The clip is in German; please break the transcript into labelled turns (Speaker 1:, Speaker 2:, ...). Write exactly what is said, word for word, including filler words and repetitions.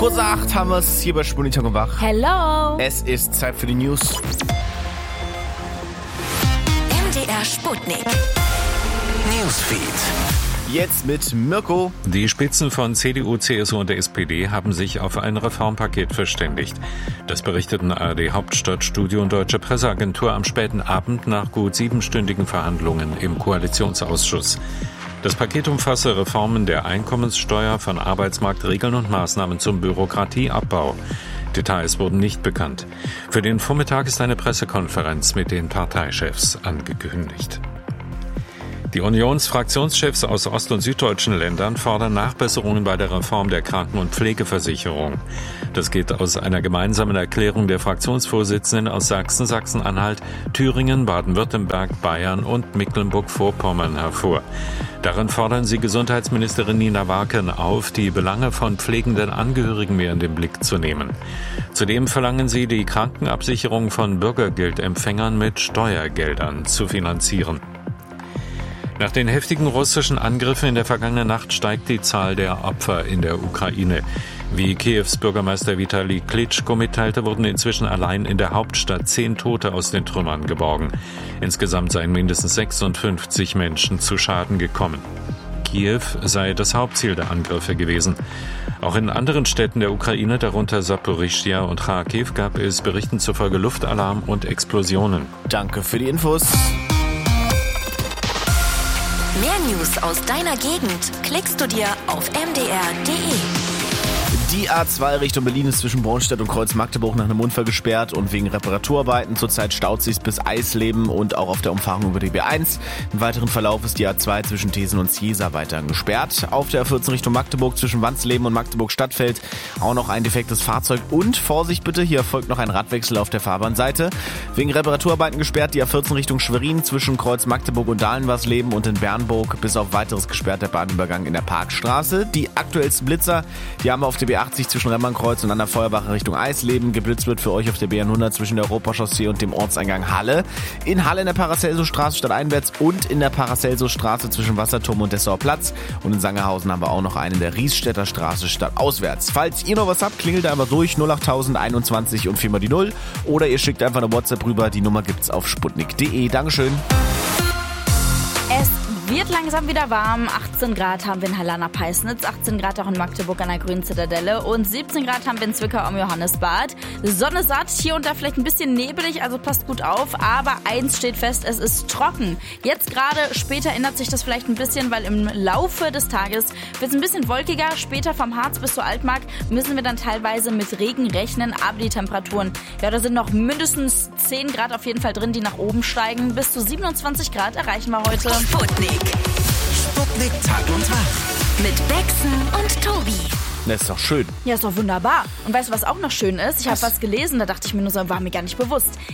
Speaker 1: Kurz nach acht haben wir es hier bei Sputnik und Wach.
Speaker 2: Hello.
Speaker 1: Es ist Zeit für die News.
Speaker 3: M D R Sputnik. Newsfeed.
Speaker 1: Jetzt mit Mirko.
Speaker 4: Die Spitzen von C D U, C S U und der S P D haben sich auf ein Reformpaket verständigt. Das berichteten A R D Hauptstadtstudio und Deutsche Presseagentur am späten Abend nach gut siebenstündigen Verhandlungen im Koalitionsausschuss. Das Paket umfasse Reformen der Einkommenssteuer, von Arbeitsmarktregeln und Maßnahmen zum Bürokratieabbau. Details wurden nicht bekannt. Für den Vormittag ist eine Pressekonferenz mit den Parteichefs angekündigt. Die Unionsfraktionschefs aus ost- und süddeutschen Ländern fordern Nachbesserungen bei der Reform der Kranken- und Pflegeversicherung. Das geht aus einer gemeinsamen Erklärung der Fraktionsvorsitzenden aus Sachsen, Sachsen-Anhalt, Thüringen, Baden-Württemberg, Bayern und Mecklenburg-Vorpommern hervor. Darin fordern sie Gesundheitsministerin Nina Warken auf, die Belange von pflegenden Angehörigen mehr in den Blick zu nehmen. Zudem verlangen sie, die Krankenabsicherung von Bürgergeldempfängern mit Steuergeldern zu finanzieren. Nach den heftigen russischen Angriffen in der vergangenen Nacht steigt die Zahl der Opfer in der Ukraine. Wie Kiews Bürgermeister Vitali Klitschko mitteilte, wurden inzwischen allein in der Hauptstadt zehn Tote aus den Trümmern geborgen. Insgesamt seien mindestens sechsundfünfzig Menschen zu Schaden gekommen. Kiew sei das Hauptziel der Angriffe gewesen. Auch in anderen Städten der Ukraine, darunter Saporischschja und Charkiw, gab es Berichten zufolge Luftalarm und Explosionen.
Speaker 1: Danke für die Infos.
Speaker 3: Mehr News aus deiner Gegend klickst du dir auf m d r punkt d e.
Speaker 1: Die A zwei Richtung Berlin ist zwischen Bornstedt und Kreuz-Magdeburg nach einem Unfall gesperrt und wegen Reparaturarbeiten zurzeit staut sich bis Eisleben und auch auf der Umfahrung über die B eins. Im weiteren Verlauf ist die A zwei zwischen Thesen und Ziesa weiterhin gesperrt. Auf der A vierzehn Richtung Magdeburg zwischen Wansleben und Magdeburg-Stadtfeld auch noch ein defektes Fahrzeug und Vorsicht bitte, hier folgt noch ein Radwechsel auf der Fahrbahnseite. Wegen Reparaturarbeiten gesperrt die A vierzehn Richtung Schwerin zwischen Kreuz-Magdeburg und Dahlenwarsleben und in Bernburg bis auf weiteres gesperrt der Bahnübergang in der Parkstraße. Die aktuellsten Blitzer, die haben wir auf der B achtzig zwischen Remmernkreuz und an der Feuerwache Richtung Eisleben. Geblitzt wird für euch auf der B hundert zwischen der Europachaussee und dem Ortseingang Halle. In Halle in der Paracelsus-Straße stadteinwärts und in der Paracelsus-Straße zwischen Wasserturm und Dessauer Platz. Und in Sangerhausen haben wir auch noch einen in der Riesstädter Straße stadtauswärts. Falls ihr noch was habt, klingelt einfach durch null acht null null einundzwanzig und viermal die null. Oder ihr schickt einfach eine WhatsApp rüber. Die Nummer gibt's auf sputnik punkt de. Dankeschön.
Speaker 2: Es wird langsam wieder warm. achtzehn Grad haben wir in Halle-Peisnitz, achtzehn Grad auch in Magdeburg an der Grünen Zitadelle und siebzehn Grad haben wir in Zwickau am Johannesbad. Sonne satt, hier und da vielleicht ein bisschen nebelig, also passt gut auf. Aber eins steht fest, es ist trocken. Jetzt gerade, später ändert sich das vielleicht ein bisschen, weil im Laufe des Tages wird es ein bisschen wolkiger. Später vom Harz bis zur Altmark müssen wir dann teilweise mit Regen rechnen. Aber die Temperaturen, ja, da sind noch mindestens zehn Grad auf jeden Fall drin, die nach oben steigen. Bis zu siebenundzwanzig Grad erreichen wir heute.
Speaker 3: Sputnik. Sputnik Tag und Wach. Mit Bexen und Tobi.
Speaker 1: Das ist doch schön.
Speaker 2: Ja, ist doch wunderbar. Und weißt du, was auch noch schön ist? Ich habe was gelesen, da dachte ich mir nur so, war mir gar nicht bewusst.